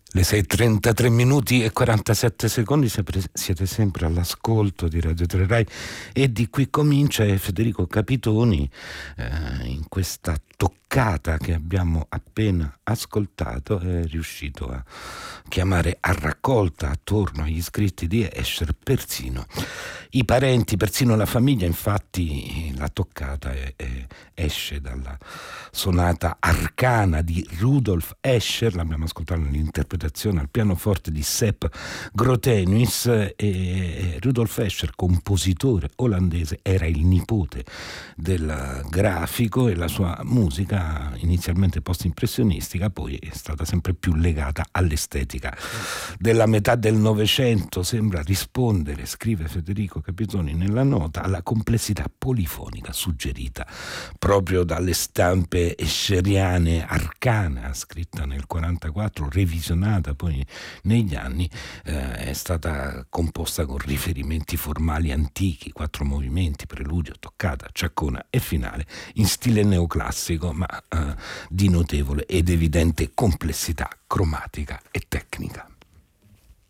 Le 6:33 minuti e 47 secondi, siete sempre all'ascolto di Radio 3 Rai e di qui comincia Federico Capitoni in questa toccata che abbiamo appena ascoltato. È riuscito a chiamare a raccolta attorno agli scritti di Escher persino i parenti, persino la famiglia. Infatti la toccata esce dalla sonata arcana di Rudolf Escher, l'abbiamo ascoltato nell'interpretazione al pianoforte di Sepp Grotenuis, e Rudolf Escher, compositore olandese, era il nipote del grafico e la sua musica, inizialmente post-impressionistica, poi è stata sempre più legata all'estetica della metà del Novecento. Sembra rispondere, scrive Federico Capitoni nella nota, alla complessità polifonica suggerita proprio dalle stampe escheriane Arcana, scritta nel 1944, revisionata poi negli anni. È stata composta con riferimenti formali antichi, 4 movimenti, preludio, toccata, ciaccona e finale, in stile neoclassico, ma di notevole ed evidente complessità cromatica e tecnica.